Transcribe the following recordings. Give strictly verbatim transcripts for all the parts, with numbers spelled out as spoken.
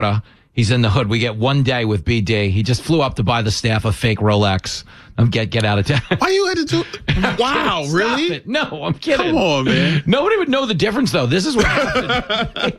He's in the hood. We get one day with B D. He just flew up to buy the staff a fake Rolex. I'm get get out of town. Why you had to do? Wow, really? It. No, I'm kidding. Come on, man. Nobody would know the difference, though. This is what happened.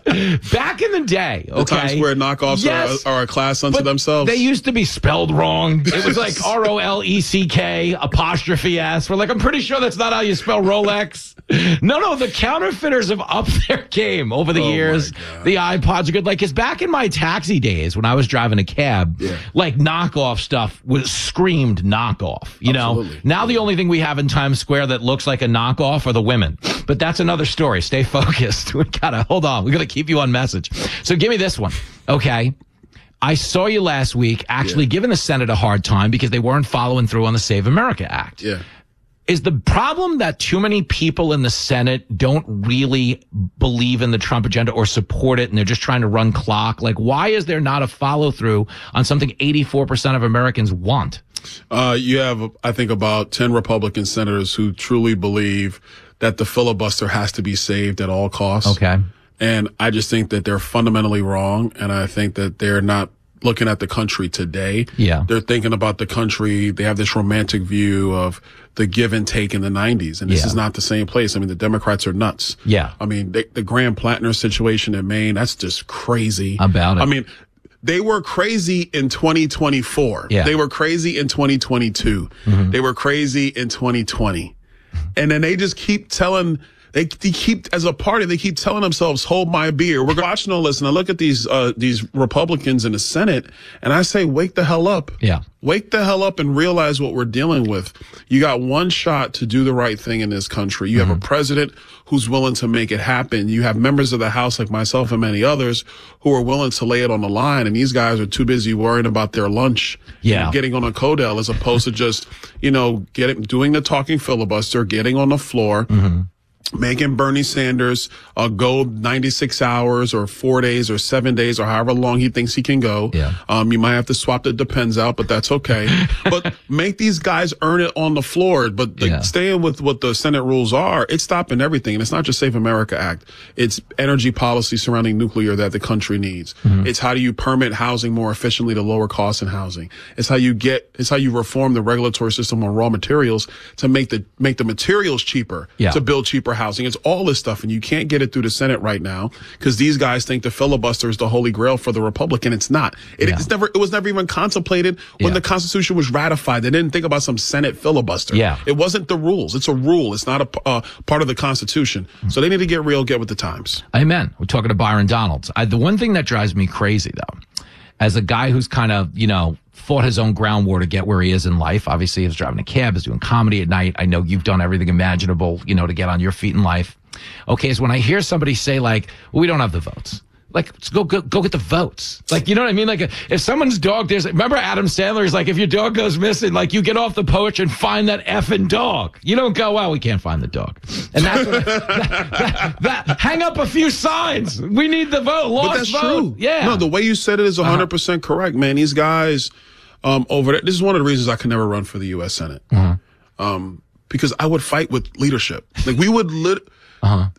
Back in the day, okay, the Times Square knockoffs yes, are, are a class unto themselves. They used to be spelled wrong. It was like R O L E C K apostrophe S. We're like, I'm pretty sure that's not how you spell Rolex. No, no, the counterfeiters have upped their game over the oh years. The iPods are good. Like, it's back in my taxi days when I was driving a cab, yeah. like knockoff stuff was screamed knockoff. You Absolutely. know, now the only thing we have in Times Square that looks like a knockoff are the women. But that's another story. Stay focused. We gotta hold on. We gotta keep you on message. So give me this one, okay? I saw you last week actually yeah. giving the Senate a hard time because they weren't following through on the Save America Act. Yeah. Is the problem that too many people in the Senate don't really believe in the Trump agenda or support it, and they're just trying to run clock? Like, why is there not a follow-through on something eighty-four percent of Americans want? Uh, you have, I think, about ten Republican senators who truly believe that the filibuster has to be saved at all costs. Okay. And I just think that they're fundamentally wrong, and I think that they're not looking at the country today. Yeah. They're thinking about the country. They have this romantic view of the give and take in the nineties. And this yeah. is not the same place. I mean, the Democrats are nuts. Yeah. I mean, they, the Graham Plattner situation in Maine, that's just crazy. About it. I mean, they were crazy in twenty twenty-four. Yeah. They were crazy in twenty twenty-two. Mm-hmm. They were crazy in twenty twenty. And then they just keep telling, they, they keep, as a party, they keep telling themselves, hold my beer. We're watching all this, and I look at these, uh, these Republicans in the Senate, and I say, wake the hell up. Yeah. Wake the hell up and realize what we're dealing with. You got one shot to do the right thing in this country. You mm-hmm. have a president who's willing to make it happen. You have members of the House like myself and many others who are willing to lay it on the line. And these guys are too busy worrying about their lunch, yeah. and getting on a Codell as opposed to just, you know, getting, doing the talking filibuster, getting on the floor. Mm-hmm. Making Bernie Sanders uh, go ninety-six hours or four days or seven days or however long he thinks he can go. Yeah. Um, you might have to swap the depends out, but that's okay. But make these guys earn it on the floor. But the, yeah. staying with what the Senate rules are, it's stopping everything. And it's not just Save America Act. It's energy policy surrounding nuclear that the country needs. Mm-hmm. It's how do you permit housing more efficiently to lower costs in housing. It's how you get, it's how you reform the regulatory system on raw materials to make the, make the materials cheaper, yeah. to build cheaper housing. It's all this stuff, and you can't get it through the Senate right now because these guys think the filibuster is the holy grail for the Republican. It's not. It, yeah. it's never. It was never even contemplated when yeah. the Constitution was ratified. They didn't think about some Senate filibuster. Yeah. It wasn't the rules. It's a rule. It's not a uh, part of the Constitution. Mm-hmm. So they need to get real, get with the times. Amen. We're talking to Byron Donalds. I, the one thing that drives me crazy, though, as a guy who's kind of, you know, fought his own ground war to get where he is in life. Obviously, he was driving a cab, is doing comedy at night. I know you've done everything imaginable, you know, to get on your feet in life. Okay, so when I hear somebody say, like, well, we don't have the votes. Like, let's go, go, go get the votes. Like, you know what I mean? Like, if someone's dog, there's, remember Adam Sandler's like, if your dog goes missing, like, you get off the porch and find that effing dog. You don't go, well, we can't find the dog. And that's what, that, that, that, hang up a few signs. We need the vote. Lost but that's vote. true. Yeah. No, the way you said it is one hundred percent uh-huh. correct, man. These guys um, over there, this is one of the reasons I could never run for the U S Senate. Uh-huh. Um, because I would fight with leadership. Like, we would lit. Uh-huh.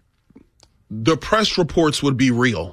The press reports would be real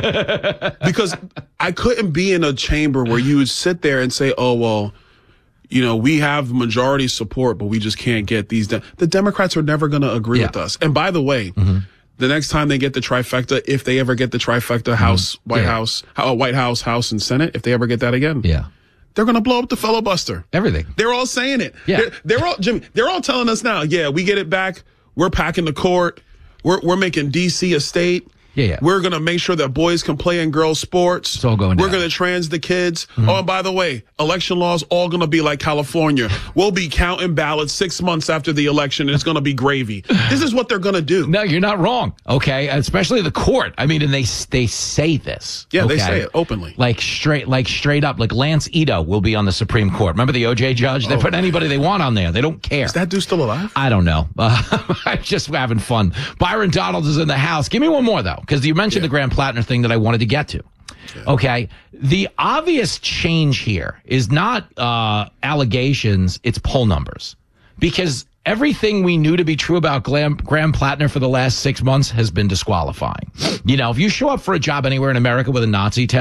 because I couldn't be in a chamber where you would sit there and say, oh, well, you know, we have majority support, but we just can't get these done. The Democrats are never going to agree yeah. with us. And by the way, mm-hmm. the next time they get the trifecta, if they ever get the trifecta, mm-hmm. House, White yeah. House, uh, White House, House, and Senate, if they ever get that again, yeah, they're going to blow up the filibuster. Everything. They're all saying it. Yeah. They're, they're all, Jimmy, they're all telling us now, yeah, we get it back. We're packing the court. We're we're making D C a state. Yeah, yeah. We're going to make sure that boys can play in girls' sports. It's all going We're down. going to trans the kids. Mm-hmm. Oh, and by the way, election laws all going to be like California. We'll be counting ballots six months after the election, and it's going to be gravy. This is what they're going to do. No, you're not wrong. Okay, especially the court. I mean, and they they say this. Yeah, okay? they say it openly. Like straight, like straight up. Like Lance Ito will be on the Supreme Court. Remember the O J judge? They oh, put anybody they want on there. They don't care. Is that dude still alive? I don't know. Uh, I'm just having fun. Byron Donalds is in the house. Give me one more though, because you mentioned yeah. the Graham Plattner thing that I wanted to get to. Yeah. Okay. The obvious change here is not uh, allegations, it's poll numbers. Because everything we knew to be true about Graham, Graham Plattner for the last six months has been disqualifying. You know, if you show up for a job anywhere in America with a Nazi tattoo,